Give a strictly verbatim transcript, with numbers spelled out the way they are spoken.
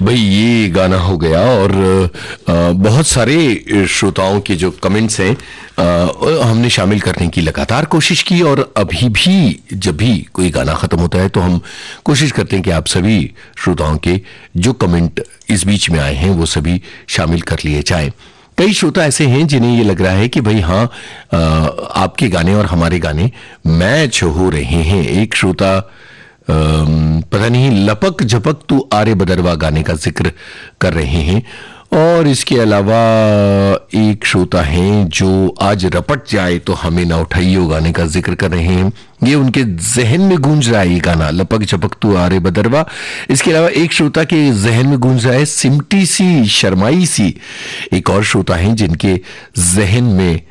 भाई ये गाना हो गया। और आ, बहुत सारे श्रोताओं के जो कमेंट्स हैं आ, हमने शामिल करने की लगातार कोशिश की, और अभी भी जब भी कोई गाना ख़त्म होता है तो हम कोशिश करते हैं कि आप सभी श्रोताओं के जो कमेंट इस बीच में आए हैं वो सभी शामिल कर लिए जाएं। कई श्रोता ऐसे हैं जिन्हें ये लग रहा है कि भाई हाँ, आ, आपके गाने और हमारे गाने मैच हो रहे हैं। एक श्रोता पता नहीं लपक झपक तू आरे बदरवा गाने का जिक्र कर रहे हैं, और इसके अलावा एक श्रोता हैं जो आज रपट जाए तो हमें ना उठाइयो गाने का जिक्र कर रहे हैं। ये उनके जहन में गूंज रहा है ये गाना, लपक झपक तू आरे बदरवा। इसके अलावा एक श्रोता के जहन में गूंज रहा है सिमटी सी शर्माई सी। एक और श्रोता हैं जिनके जहन में